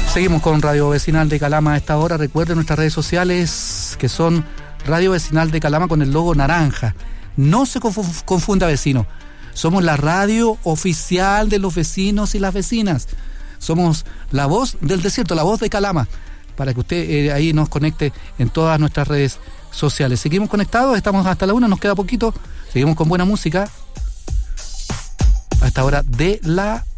Seguimos con Radio Vecinal de Calama a esta hora. Recuerden nuestras redes sociales, que son Radio Vecinal de Calama con el logo naranja. No se confunda, vecino. Somos la radio oficial de los vecinos y las vecinas. Somos la voz del desierto, la voz de Calama, para que usted ahí nos conecte en todas nuestras redes sociales. Seguimos conectados, estamos hasta la 1, nos queda poquito. Seguimos con buena música a esta hora de la